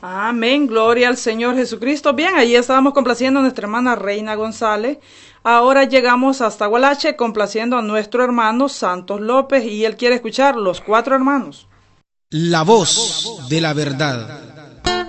Amén, gloria al Señor Jesucristo. Bien, ahí estábamos complaciendo a nuestra hermana Reina González. Ahora llegamos hasta Gualache complaciendo a nuestro hermano Santos López y él quiere escuchar Los Cuatro Hermanos. La voz de la verdad.